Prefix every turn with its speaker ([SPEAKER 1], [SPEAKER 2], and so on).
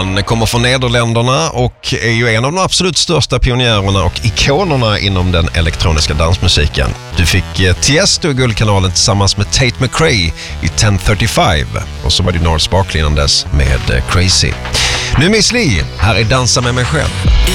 [SPEAKER 1] Han kommer från Nederländerna och är ju en av de absolut största pionjärerna och ikonerna inom den elektroniska dansmusiken. Du fick Tiesto i Guldkanalen tillsammans med Tate McRae i 1035 och så var det Gnarls Barkley innan dess med Crazy. Nu Miss Li, här är Dansa med mig själv.